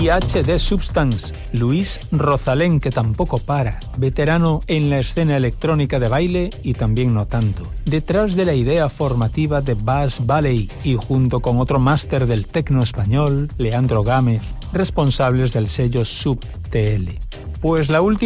y HD Substance, Luis Rosalén, que tampoco para, veterano en la escena electrónica de baile y también no tanto, detrás de la idea formativa de Bass Valley y junto con otro máster del tecno español, Leandro Gámez, responsables del sello Sub TL. Pues la última